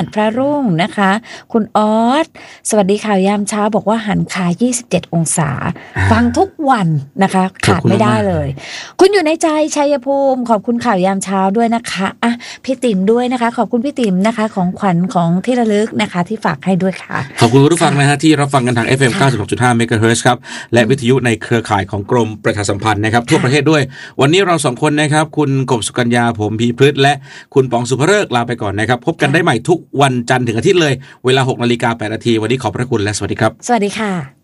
ดพระรุ่งนะคะคุณออสสวัสดีข่าวยามเช้าบอกว่าหันคา27องศาฟังทุกวันนะคะขาดไม่ได้เลยคุณอยู่ในใจชัยภูมิขอบคุณข่าวยามเช้าด้วยนะคะอ่ะพี่ติ๋มด้วยนะคะขอบคุณพี่ติ๋มนะคะของขวัญของที่ระลึกนะคะที่ฝากให้ด้วยค่ะขอบคุณผู้ฟังนะฮะที่รับฟังกันทาง FM 96.5 MHz ครับและวิทยุในเครือข่ายของกรมประชาสัมพันธ์นะครับทั่วประเทศด้วยวันนี้เรา2คนนะครับคุณกบสุกัญญาผมพีพฤษและคุณป๋องสุภฤกษ์ลาไปก่อนนะครับพบกันได้ใหม่ทุกวันจันทร์ถึงอาทิตย์เลยเวลา 6:08 น.วันนี้ขอบพระคุณและสวัสดีครับสวัสดีค่ะ